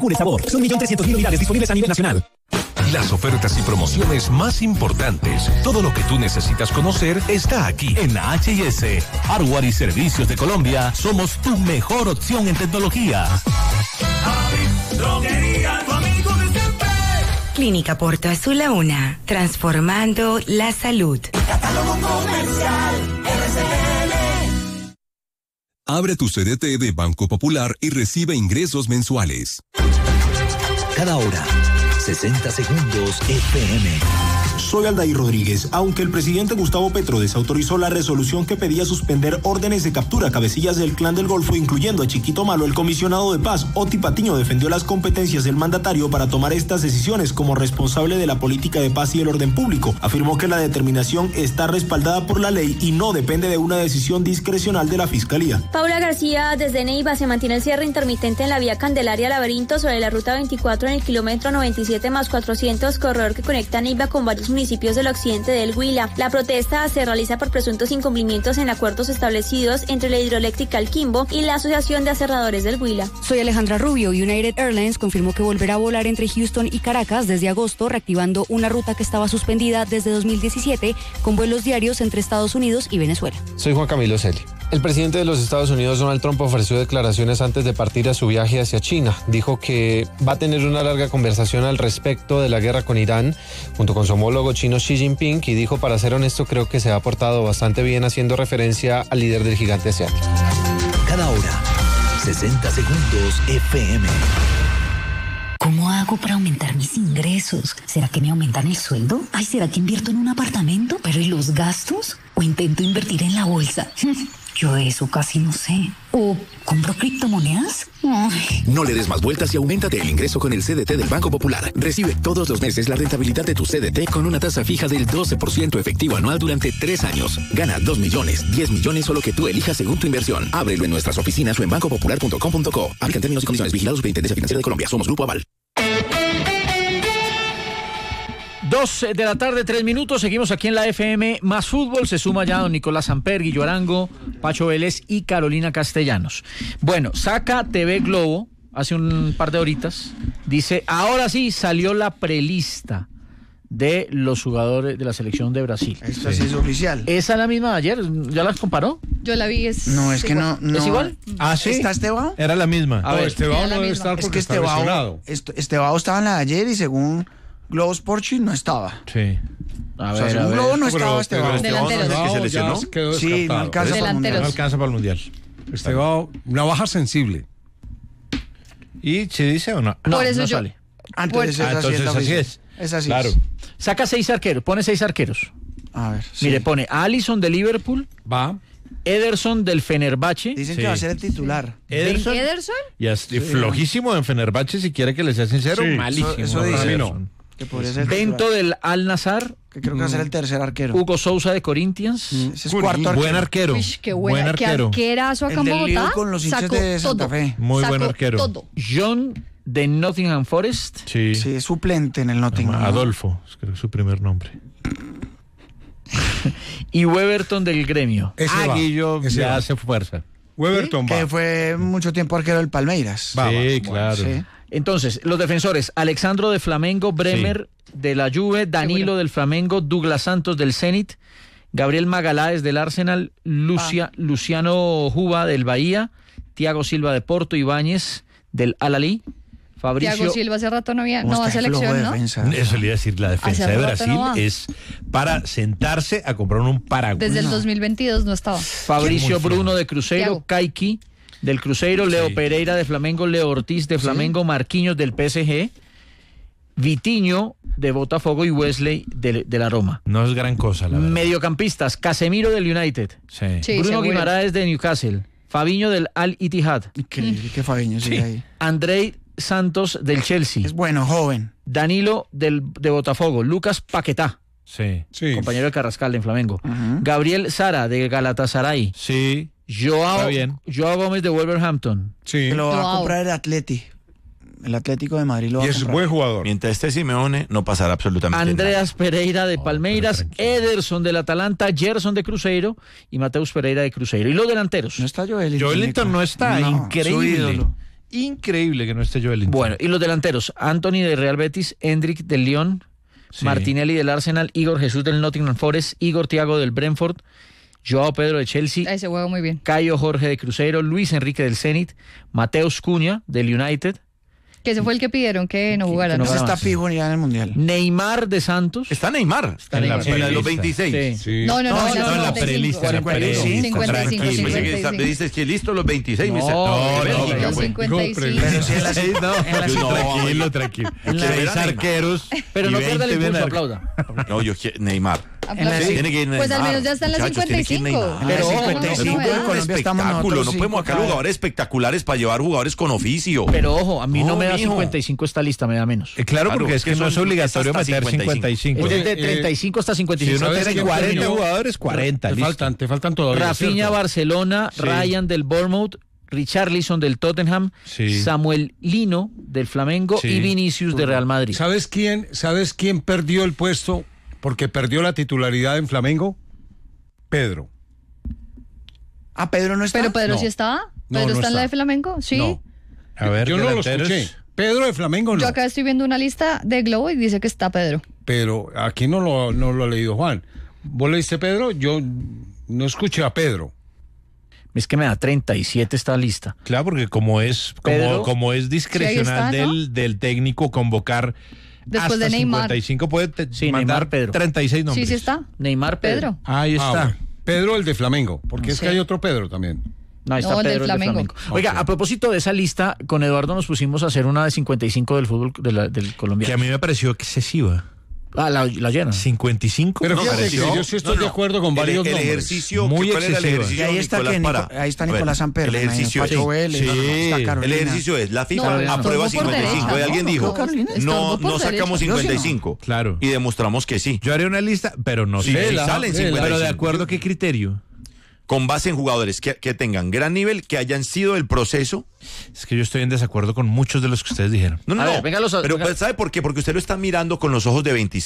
Cure Sabor. Son 1.300.000 unidades disponibles a nivel nacional. Las ofertas y promociones más importantes. Todo lo que tú necesitas conocer está aquí. En la H&S, Hardware y Servicios de Colombia, somos tu mejor opción en tecnología. Droguería, tu amigo de siempre. Clínica Porto Azul La Una, transformando la salud. Catálogo comercial, RCL. Abre tu CDT de Banco Popular y recibe ingresos mensuales. Cada hora, 60 segundos FM. Soy Aldair Rodríguez. Aunque el presidente Gustavo Petro desautorizó la resolución que pedía suspender órdenes de captura a cabecillas del Clan del Golfo, incluyendo a Chiquito Malo, el comisionado de paz, Oti Patiño, defendió las competencias del mandatario para tomar estas decisiones como responsable de la política de paz y el orden público. Afirmó que la determinación está respaldada por la ley y no depende de una decisión discrecional de la Fiscalía. Paula García, desde Neiva se mantiene el cierre intermitente en la vía Candelaria Laberinto sobre la ruta 24 en el kilómetro 97+400, corredor que conecta Neiva con varios municipios del occidente del Huila. La protesta se realiza por presuntos incumplimientos en acuerdos establecidos entre la hidroeléctrica El Quimbo y la Asociación de Aserradores del Huila. Soy Alejandra Rubio. United Airlines confirmó que volverá a volar entre Houston y Caracas desde agosto, reactivando una ruta que estaba suspendida desde 2017 con vuelos diarios entre Estados Unidos y Venezuela. Soy Juan Camilo Celi. El presidente de los Estados Unidos, Donald Trump, ofreció declaraciones antes de partir a su viaje hacia China. Dijo que va a tener una larga conversación al respecto de la guerra con Irán, junto con su homólogo chino Xi Jinping, y dijo, para ser honesto, creo que se ha portado bastante bien, haciendo referencia al líder del gigante asiático. Cada hora, 60 segundos FM. ¿Cómo hago para aumentar mis ingresos? ¿Será que me aumentan el sueldo? Ay, ¿será que invierto en un apartamento? ¿Pero y los gastos? ¿O intento invertir en la bolsa? Yo de eso casi no sé. ¿O compro criptomonedas? Ay. No le des más vueltas y auméntate el ingreso con el CDT del Banco Popular. Recibe todos los meses la rentabilidad de tu CDT con una tasa fija del 12% efectivo anual durante 3 años. Gana 2 millones, 10 millones o lo que tú elijas según tu inversión. Ábrelo en nuestras oficinas o en bancopopular.com.co. Aplican términos y condiciones. Vigilados Superintendencia Financiera de Colombia. Somos Grupo Aval. 2 de la tarde, 3 minutos, seguimos aquí en la FM Más Fútbol, se suma ya don Nicolás Samper, Guillo Arango, Pacho Vélez y Carolina Castellanos. Bueno, saca TV Globo, hace un par de horitas, dice, ahora sí salió la prelista de los jugadores de la selección de Brasil. Esto sí es oficial. ¿Esa es la misma de ayer? ¿Ya las comparó? Yo la vi, es... No, es que no. ¿Es igual? ¿Ah, sí? ¿Está Estebao? Era la misma. A ver, Estebao no debe estar porque está lesionado. Estebao estaba en la de ayer y según Globo Sports no estaba. Sí. A ver, según Globo no estaba Estebao. Delanteros. No, que se lesionó. Sí, no alcanza para el Mundial. No alcanza para el Mundial. Estebao, una baja sensible. ¿Y se dice o no? No, por eso no yo... sale. Entonces así es. Es así. Claro. Saca 6 arqueros, pone 6 arqueros. A ver. Sí. Mire, pone a Alisson de Liverpool. Va. Ederson del Fenerbahce. Dicen que va a ser el titular. ¿Ederson? Y flojísimo en Fenerbahce, si quiere que le sea sincero. Sí, malísimo. Eso dicen. Que podría ser Bento del Al-Nassr. Que creo que va a ser el tercer arquero. Hugo Sousa de Corinthians. Ese es cuarto arquero. Buen arquero. Uy, qué buen arquero. Qué arquerazo acá en Bogotá. Con los hinchas de Santa Fe. Muy buen arquero. Todo. John de Nottingham Forest. Sí. Sí, es suplente en el Nottingham. Adolfo, creo que es su primer nombre. Y Weberton del Gremio. Guillo ya hace fuerza. Weberton va. Que fue mucho tiempo arquero del Palmeiras. Sí, claro. Sí. Entonces, los defensores, Alexandro de Flamengo, Bremer de la Juve, Danilo del Flamengo, Douglas Santos del Zenit, Gabriel Magaláes del Arsenal, Luciano Juba del Bahía, Thiago Silva de Porto, Ibáñez del Al-Ahly, Fabricio... Thiago Silva hace rato no va a selección, ¿no? Eso le iba a decir, la defensa de Brasil es para sentarse a comprar un paraguas. Desde el 2022 no estaba. Fabricio Bruno de Cruzeiro, Caiki del Cruzeiro, Leo Pereira de Flamengo, Leo Ortiz de Flamengo, Marquinhos del PSG, Vitinho de Botafogo y Wesley de la Roma. No es gran cosa, la verdad. Mediocampistas, Casemiro del United, Bruno Guimaraes de Newcastle, Fabinho del Al-Ittihad. Increíble que Fabinho sigue ahí. Andrei Santos del Chelsea. Es bueno, joven. Danilo de Botafogo, Lucas Paquetá. Sí. Compañero de Carrascal en Flamengo. Gabriel Sara de Galatasaray. Sí. Joao Gómez de Wolverhampton. Sí. Que lo va a comprar el Atlético de Madrid lo va a comprar. Es buen jugador. Mientras esté Simeone, no pasará absolutamente Andreas nada. Pereira de Palmeiras, Ederson del Atalanta, Gerson de Cruzeiro y Mateus Pereira de Cruzeiro. Y los delanteros. No está Joelinton. Joelinton no está, increíble. increíble que no esté Joelinton. Bueno, y los delanteros, Anthony del Real Betis, Hendrik del Lyon, Sí. Martinelli del Arsenal, Igor Jesús del Nottingham Forest, Igor Thiago del Brentford, Joao Pedro de Chelsea, Ese juego muy bien. Caio Jorge de Cruzeiro, Luis Enrique del Zenit, Mateus Cunha del United, Que ese fue el que pidieron que no jugara. no ¿no? Ese jugara está más. fijo ya en el Mundial. Neymar de Santos. Está Neymar. En la En la de los prelista. 26. Sí. No, en la prelista. En la prelista. 55, Tranquilo. Pensé que 55. me dices que listo los 26. me dice, no, Bélgica, no, pues. 55. Pero sí en la, Sí, no, en la tranquilo, tranquilo. En la- 6 arqueros. Pero y no 20 pierda el impulso, bien aplauda. No, Neymar. En la- Sí. Tiene que ir Pues al Neymar, menos ya está en la muchachos, tiene que ir 55. Neymar. Pero Ojo, 55 no, de no, Colombia estamos Espectáculo, nosotros no podemos cinco sacar cada- jugadores espectaculares para llevar jugadores con oficio. Pero ojo, a mí no me da mijo. 55 esta lista, me da menos. Claro, porque es que no es obligatorio hasta meter 55. Es desde 35 hasta Si 55. uno ¿sabes tiene quién 40 terminó? jugadores, 40. listo. Te faltan todavía. Rafinha ¿cierto? Barcelona, Sí. Ryan del Bournemouth, Richarlison del Tottenham, Sí. Samuel Lino del Flamengo Sí. y Vinicius de Real Madrid. ¿Sabes quién perdió el puesto porque perdió la titularidad en Flamengo? Pedro. Ah, Pedro no está. Pero Pedro No. sí está. No, ¿Pedro no está en la está. de Flamengo? Sí. No. A ver, Yo no lo delanteros. escuché. Pedro de Flamengo no. Yo acá estoy viendo una lista de Globo y dice que está Pedro. Pero aquí no lo ha leído Juan. ¿Vos leíste Pedro? Yo no escuché a Pedro. Es que me da 37 esta lista. Claro, porque como es Pedro. discrecional Sí, ahí está, ¿no? del técnico convocar Después hasta de Neymar. 55 puede Sí, mandar Neymar, Pedro. 36 nombres. Sí, sí está. Neymar, Pedro. Ahí está. bueno. Pedro el de Flamengo, porque es Sí. que hay otro Pedro también. No, ahí está No, el del Pedro, el de Flamengo. Flamengo. Oiga, a propósito de esa lista, con Eduardo nos pusimos a hacer una de 55 del fútbol del colombiano. Que a mí me pareció excesiva. Ah, la llena. 55. Pero me fíjate que pareció. yo sí estoy de acuerdo con varios el nombres. ejercicio, Muy ¿cuál era el excesiva. ejercicio, Y ahí está Nicolás, que para? ahí está A ver, Nicolás Samper, el ejercicio Pacho sí. Vélez, está El Carolina. ejercicio es, la FIFA No, aprueba estuvo por 55. derecha, Alguien ¿no? dijo, No, Carolina, no, estuvo por no sacamos derecha. 55. Claro. Y demostramos que sí. Yo haré una lista, pero no Sí, sé. sí, salen 55. Pero de acuerdo a qué criterio. Con base en jugadores que tengan gran nivel, que hayan sido del proceso. Es que yo estoy en desacuerdo con muchos de los que ustedes dijeron. No, A ver, venga, pero ¿sabe por qué? Porque usted lo está mirando con los ojos de 26.